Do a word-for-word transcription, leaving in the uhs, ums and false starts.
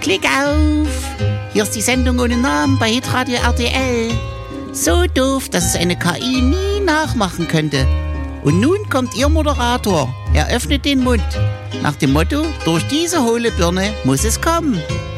Klick auf! Hier ist die Sendung ohne Namen bei Hitradio R T L. So doof, dass es eine K I nie nachmachen könnte. Und nun kommt Ihr Moderator. Er öffnet den Mund. Nach dem Motto, durch diese hohle Birne muss es kommen.